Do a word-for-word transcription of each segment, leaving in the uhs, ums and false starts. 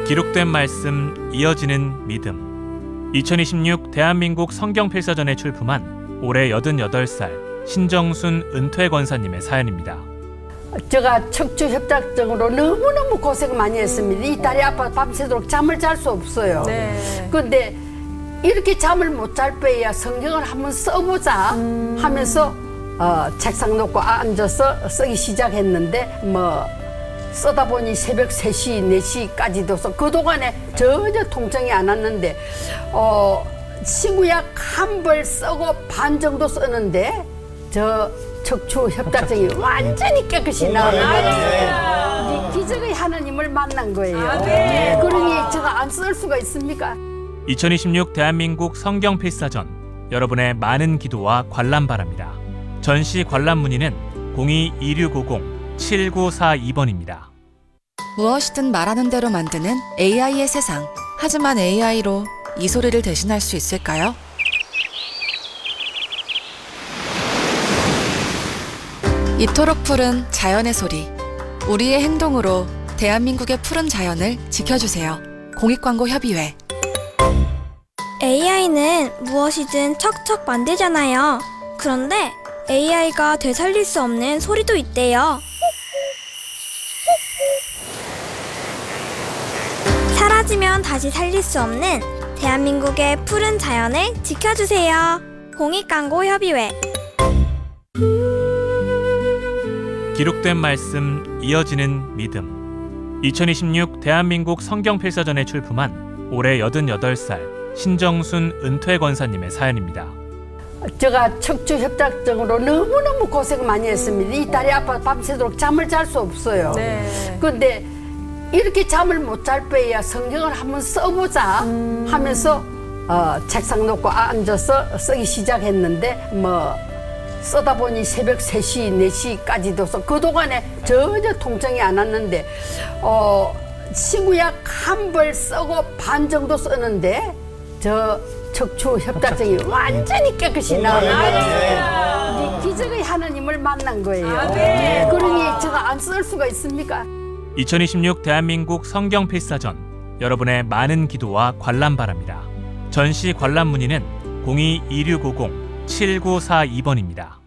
기록된 말씀, 이어지는 믿음. 이천이십육 대한민국 성경필사전에 출품한 올해 여든여덟 살 신정순 은퇴 권사님의 사연입니다. 제가 척추 협착증으로 너무너무 고생 많이 했습니다. 이 다리 아파 밤새도록 잠을 잘 수 없어요. 네. 근데 이렇게 잠을 못 잘 바에야 성경을 한번 써보자 음. 하면서 어, 책상 놓고 앉아서 쓰기 시작했는데 뭐 쓰다 보니 새벽 세 시, 네 시까지도 써. 그동안에 전혀 통증이 안 왔는데 어, 치구약 한 벌 쓰고 반 정도 썼는데 저 척추 협착증이 완전히 깨끗이 나와요. 기적의 하나님을 만난 거예요. 그러니 제가 안 쓸 수가 있습니까? 이천이십육 대한민국 성경필사전, 여러분의 많은 기도와 관람 바랍니다. 전시 관람 문의는 공이 이육오공 칠구사이 번입니다. 무엇이든 말하는 대로 만드는 에이아이의 세상. 하지만 에이아이로 이 소리를 대신할 수 있을까요? 이토록 푸른 자연의 소리. 우리의 행동으로 대한민국의 푸른 자연을 지켜주세요. 공익광고협의회. 에이아이는 무엇이든 척척 만들잖아요. 그런데 에이아이가 되살릴 수 없는 소리도 있대요. 사라지면 다시 살릴 수 없는 대한민국의 푸른 자연을 지켜주세요. 공익광고협의회. 기록된 말씀, 이어지는 믿음. 이천이십육 대한민국 성경필사전에 출품한 올해 여든여덟 살 신정순 은퇴 권사님의 사연입니다. 제가 척추 협착증으로 너무너무 고생 많이 했습니다. 이 다리 아파 밤새도록 잠을 잘 수 없어요. 네. 근데 이렇게 잠을 못 잘 바에야 성경을 한번 써보자 하면서 어, 책상 놓고 앉아서 쓰기 시작했는데 뭐 쓰다 보니 새벽 세 시, 네 시까지도 써. 그동안에 전혀 통증이 안 왔는데 어, 치구약 한 벌 쓰고 반 정도 썼는데 저 척추 협착증이 완전히 깨끗이 나와요. 기적의 하나님을 만난 거예요. 그러니 제가 안 쓸 수가 있습니까? 이천이십육 대한민국 성경필사전, 여러분의 많은 기도와 관람 바랍니다. 전시 관람 문의는 공이 이육오공 칠구사이 번입니다.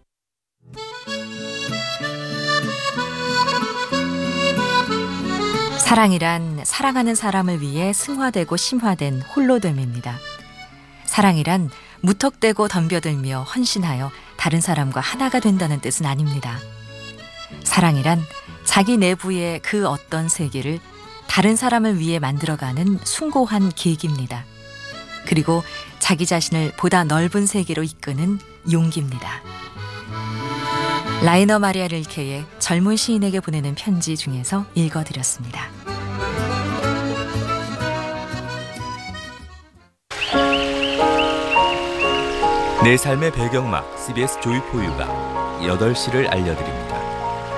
사랑이란 사랑하는 사람을 위해 승화되고 심화된 홀로됨입니다. 사랑이란 무턱대고 덤벼들며 헌신하여 다른 사람과 하나가 된다는 뜻은 아닙니다. 사랑이란 자기 내부의 그 어떤 세계를 다른 사람을 위해 만들어가는 숭고한 계기입니다. 그리고 자기 자신을 보다 넓은 세계로 이끄는 용기입니다. 라이너 마리아 릴케의 젊은 시인에게 보내는 편지 중에서 읽어드렸습니다. 내 삶의 배경막 씨비에스 조이포유가 여덟 시를 알려드립니다.